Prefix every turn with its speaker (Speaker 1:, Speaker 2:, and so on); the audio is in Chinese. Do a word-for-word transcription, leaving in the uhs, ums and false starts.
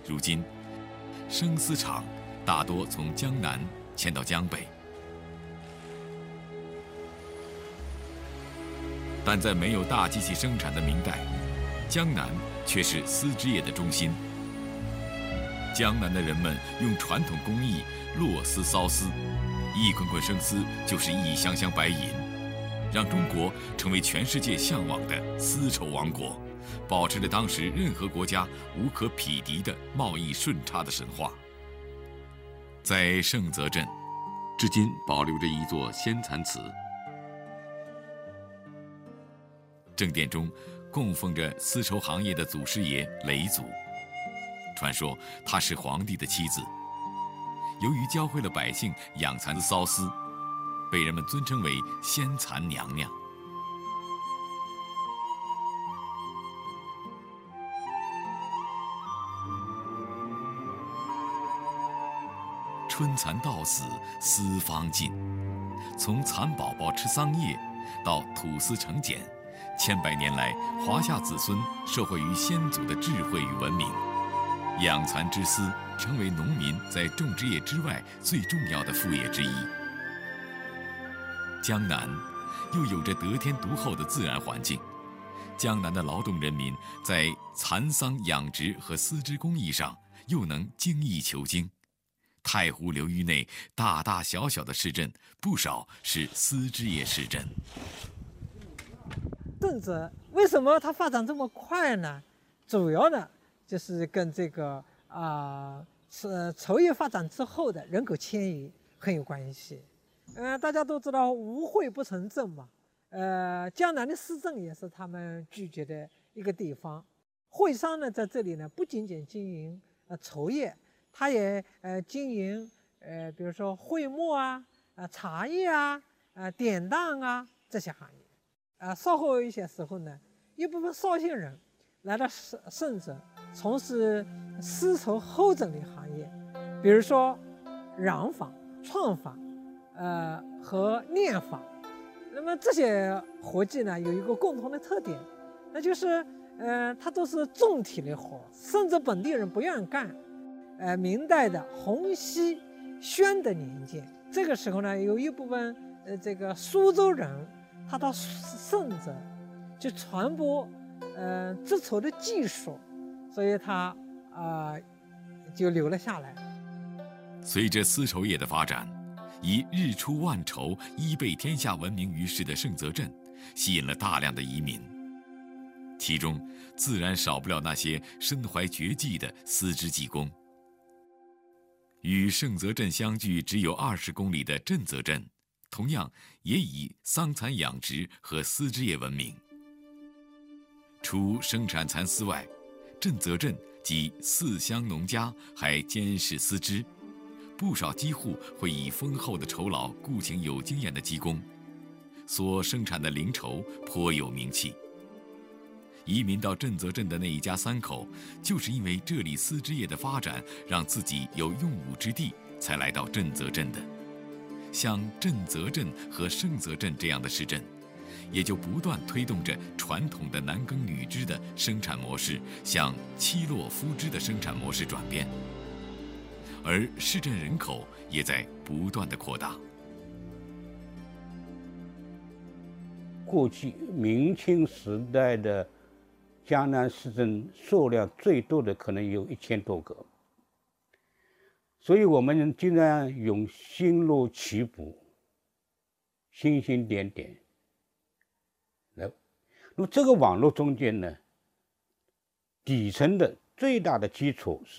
Speaker 1: 如今，生丝厂大多从江南迁到江北，但在没有大机器生产的明代，江南却是丝织业的中心。江南的人们用传统工艺络丝骚丝，一捆捆生丝就是一箱箱白银，让中国成为全世界向往的丝绸王国，保持着当时任何国家无可匹敌的贸易顺差的神话。在盛泽镇，至今保留着一座先蚕祠，正殿中供奉着丝绸行业的祖师爷雷祖。传说她是皇帝的妻子，由于教会了百姓养蚕骚丝，被人们尊称为先蚕娘娘。春蚕到死丝方尽，从蚕宝宝吃桑叶到吐丝成茧，千百年来，华夏子孙受惠于先祖的智慧与文明，养蚕织丝成为农民在种植业之外最重要的副业之一。江南又有着得天独厚的自然环境，江南的劳动人民在蚕桑养殖和丝织工艺上又能精益求精。太湖流域内大大小小的市镇不少是丝织业市镇。
Speaker 2: 郑泽为什么它发展这么快呢？主要呢就是跟这个啊，呃，绸业发展之后的人口迁移很有关系。呃，大家都知道无会不成镇嘛，呃，江南的丝镇也是他们聚集的一个地方。会商呢在这里呢不仅仅经营呃绸业，他也呃经营呃比如说会墨啊、呃茶叶啊、呃典当啊这些行业。啊、呃，稍后一些时候呢，一部分绍兴人来到盛盛泽，从事丝绸后整的行业，比如说染坊、创坊，呃和炼坊。那么这些活计呢，有一个共同的特点，那就是呃它都是重体力活，甚至本地人不愿意干。呃，明代的洪熙、宣德年间，这个时候呢，有一部分呃这个苏州人，他到盛泽去传播呃织绸的技术，所以他啊、呃、就留了下来。
Speaker 1: 随着丝绸业的发展，以日出万绸、衣被天下闻名于世的盛泽镇，吸引了大量的移民，其中自然少不了那些身怀绝技的丝织技工。与盛泽镇相距只有二十公里的震泽镇，同样也以桑蚕养殖和丝织业闻名。除生产蚕丝外，震泽镇及四乡农家还兼事丝织，不少机户会以丰厚的酬劳雇请有经验的机工，所生产的绫绸颇有名气。移民到震泽镇的那一家三口，就是因为这里丝织业的发展，让自己有用武之地，才来到震泽镇的。像震泽镇和盛泽镇这样的市镇，也就不断推动着传统的男耕女织的生产模式向妻落夫织的生产模式转变，而市镇人口也在不断的扩大。
Speaker 3: 过去明清时代的江南市镇数量最多的可能有一千多个，所以我们经常用星罗棋布、星星点点来。那么这个网络中间呢，底层的最大的基础是